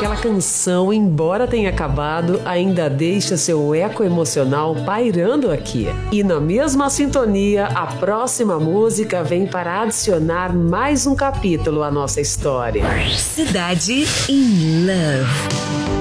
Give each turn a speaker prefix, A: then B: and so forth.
A: Aquela canção, embora tenha acabado, ainda deixa seu eco emocional pairando aqui. E na mesma sintonia, a próxima música vem para adicionar mais um capítulo à nossa história.
B: Cidade in Love.